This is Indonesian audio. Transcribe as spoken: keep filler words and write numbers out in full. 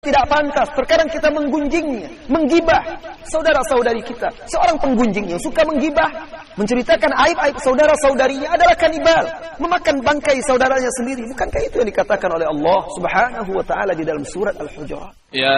tidak pantas. Terkadang kita menggunjingnya, menggibah saudara-saudari kita. Seorang penggunjing yang suka menggibah, menceritakan aib-aib saudara-saudarinya adalah kanibal, memakan bangkai saudaranya sendiri. Bukankah itu yang dikatakan oleh Allah Subhanahu wa taala di dalam surat Al-Hujurat? Ya.